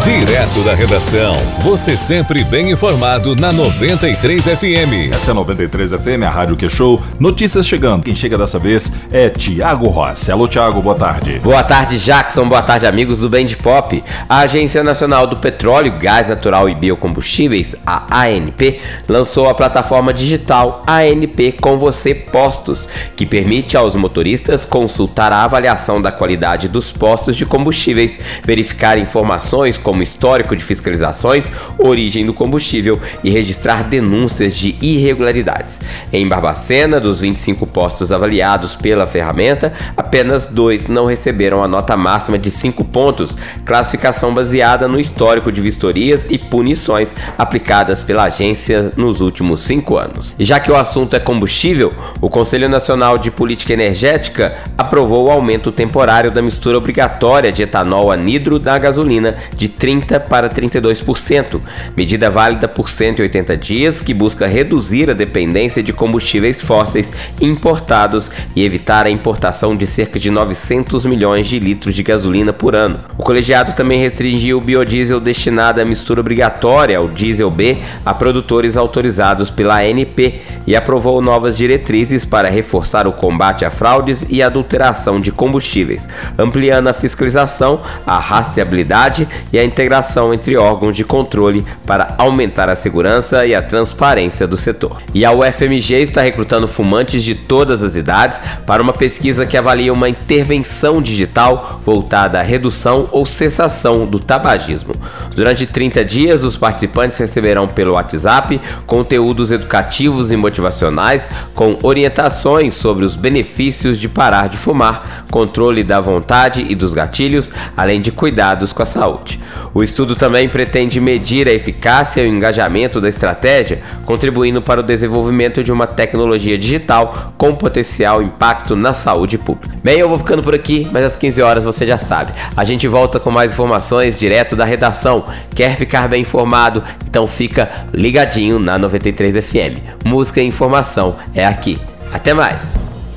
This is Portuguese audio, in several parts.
Direto da redação, você sempre bem informado na 93 FM. Essa é a 93 FM, a Rádio Que-Show. Notícias chegando. Quem chega dessa vez é Tiago Rossi. Alô, Tiago, boa tarde. Boa tarde, Jackson. Boa tarde, amigos do Band Pop. A Agência Nacional do Petróleo, Gás Natural e Biocombustíveis, a ANP, lançou a plataforma digital ANP Com Você Postos, que permite aos motoristas consultar a avaliação da qualidade dos postos de combustíveis, verificar informações como histórico de fiscalizações, origem do combustível e registrar denúncias de irregularidades. Em Barbacena, dos 25 postos avaliados pela ferramenta, apenas 2 não receberam a nota máxima de 5 pontos, classificação baseada no histórico de vistorias e punições aplicadas pela agência nos últimos 5 anos. E já que o assunto é combustível, o Conselho Nacional de Política Energética aprovou o aumento temporário da mistura obrigatória de etanol anidro da gasolina de 30% para 32%, medida válida por 180 dias que busca reduzir a dependência de combustíveis fósseis importados e evitar a importação de cerca de 900 milhões de litros de gasolina por ano. O colegiado também restringiu o biodiesel destinado à mistura obrigatória, o diesel B, a produtores autorizados pela ANP e aprovou novas diretrizes para reforçar o combate a fraudes e adulteração de combustíveis, ampliando a fiscalização, a rastreabilidade e a integração entre órgãos de controle para aumentar a segurança e a transparência do setor. E a UFMG está recrutando fumantes de todas as idades para uma pesquisa que avalia uma intervenção digital voltada à redução ou cessação do tabagismo. Durante 30 dias, os participantes receberão pelo WhatsApp conteúdos educativos e motivacionais com orientações sobre os benefícios de parar de fumar, controle da vontade e dos gatilhos, além de cuidados com a saúde. O estudo também pretende medir a eficácia e o engajamento da estratégia, contribuindo para o desenvolvimento de uma tecnologia digital com potencial impacto na saúde pública. Bem, eu vou ficando por aqui, mas às 15 horas você já sabe. A gente volta com mais informações direto da redação. Quer ficar bem informado? Então fica ligadinho na 93 FM. Música e informação é aqui. Até mais!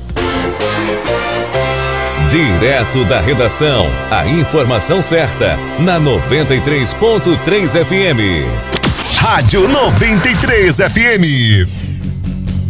Direto da redação, a informação certa na 93.3 FM. Rádio 93 FM.